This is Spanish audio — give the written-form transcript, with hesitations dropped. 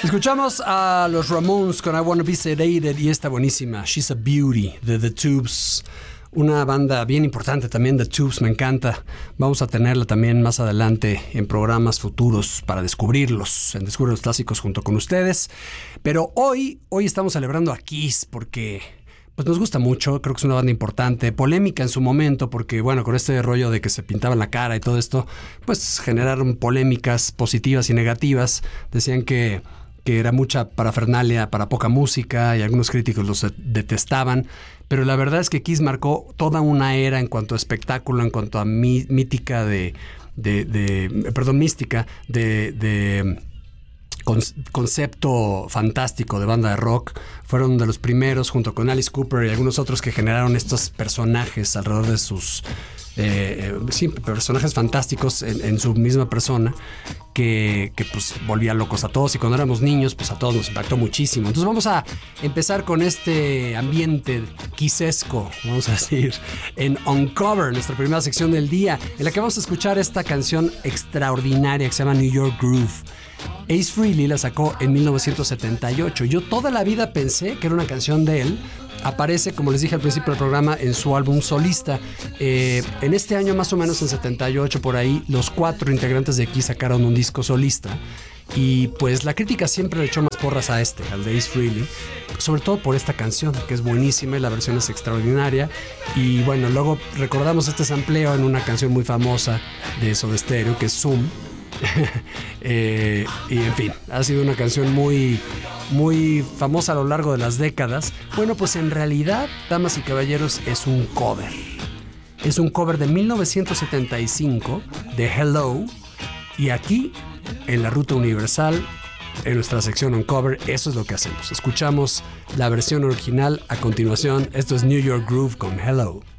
Escuchamos a los Ramones con I Wanna Be Sedated y esta buenísima She's a Beauty de The Tubes. Una banda bien importante también, The Tubes, me encanta. Vamos a tenerla también más adelante en programas futuros para descubrirlos, en Descubre los Clásicos junto con ustedes. Pero hoy estamos celebrando a Kiss porque pues nos gusta mucho, creo que es una banda importante, polémica en su momento, porque bueno, con este rollo de que se pintaban la cara y todo esto, pues generaron polémicas positivas y negativas. Decían que era mucha parafernalia para poca música y algunos críticos los detestaban, pero la verdad es que Kiss marcó toda una era en cuanto a espectáculo, en cuanto a mística concepto fantástico de banda de rock. Fueron de los primeros, junto con Alice Cooper y algunos otros, que generaron estos personajes alrededor de sus personajes fantásticos en su misma persona, que pues volvía locos a todos, y cuando éramos niños pues a todos nos impactó muchísimo. Entonces vamos a empezar con este ambiente quisesco, vamos a decir, en Uncover, nuestra primera sección del día, en la que vamos a escuchar esta canción extraordinaria que se llama New York Groove. Ace Frehley la sacó en 1978. Yo toda la vida pensé que era una canción de él. Aparece, como les dije al principio del programa, en su álbum solista. En este año, más o menos en 78, por ahí, los 4 integrantes de Kiss sacaron un disco solista. Y pues la crítica siempre le echó más porras a al de Ace Frehley, sobre todo por esta canción, que es buenísima y la versión es extraordinaria. Y bueno, luego recordamos este sampleo en una canción muy famosa de Soda Stereo, que es Zoom. Y en fin, ha sido una canción muy famosa a lo largo de las décadas. Bueno, pues en realidad, damas y caballeros, es un cover. Es un cover de 1975 de Hello. Y aquí, en la Ruta Universal, en nuestra sección Uncover, eso es lo que hacemos. Escuchamos la versión original a continuación. Esto es New York Groove con Hello.